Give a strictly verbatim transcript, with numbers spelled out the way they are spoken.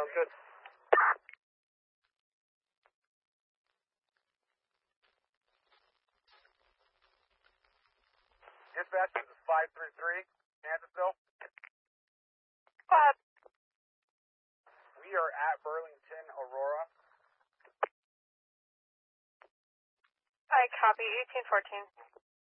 Sounds good. Dispatch, this is five three three, Kansasville. Bob. We are at Burlington, Aurora. I copy, eighteen fourteen.